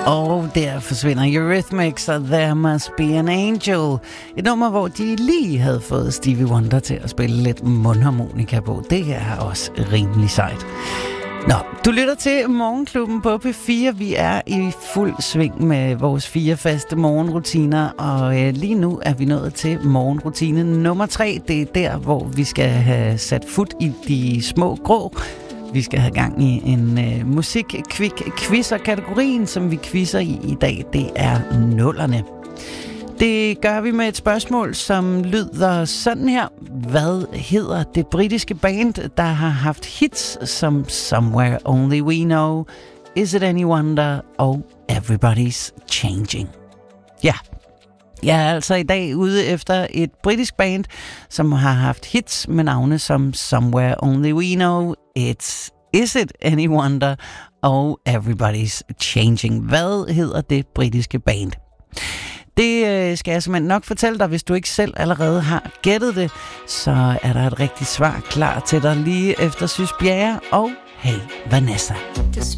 Og der forsvinder Eurythmics og There Must Be an Angel. Et nummer, hvor de lige havde fået Stevie Wonder til at spille lidt mundharmonika på. Det er også rimelig sejt. Nå, du lytter til Morgenklubben på P4. Vi er i fuld sving med vores 4 faste morgenrutiner, og lige nu er vi nået til morgenrutine nummer 3. Det er der, hvor vi skal have sat fut i de små grå. Vi skal have gang i en musik-quiz, og kategorien, som vi quizzer i dag, det er nullerne. Det gør vi med et spørgsmål, som lyder sådan her. Hvad hedder det britiske band, der har haft hits som Somewhere Only We Know, Is It Any Wonder og Everybody's Changing? Ja, jeg er altså i dag ude efter et britisk band, som har haft hits med navne som Somewhere Only We Know, Is It Any Wonder og Everybody's Changing. Hvad hedder det britiske band? Det skal jeg simpelthen nok fortælle dig, hvis du ikke selv allerede har gættet det. Så er der et rigtigt svar klar til dig lige efter Sys Bjerre og Hey Vanessa.